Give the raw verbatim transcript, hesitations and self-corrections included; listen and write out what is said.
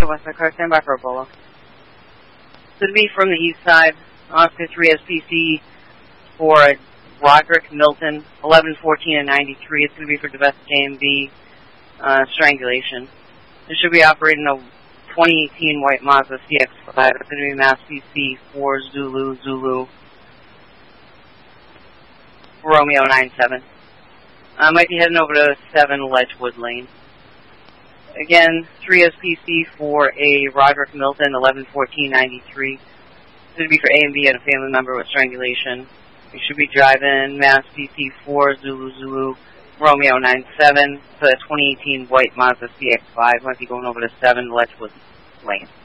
Oscar Westside car, stand by for a Bolo. So to be from the east side, Oscar three S P C for Roderick Milton, eleven fourteen and ninety-three. It's going to be for domestic A and B uh, strangulation. It should be operating a twenty eighteen white Mazda C X five. It's going to be Mass P C four Zulu Zulu Romeo nine seven. I uh, might be heading over to seven Ledgewood Lane. Again, three S P C for a Roderick Milton, eleven fourteen ninety-three. It's going to be for A and B and a family member with strangulation. You should be driving Mass P C four Zulu Zulu Romeo nine seven for a twenty eighteen white Mazda C X five. Might be going over to seven Ledgewood Lane.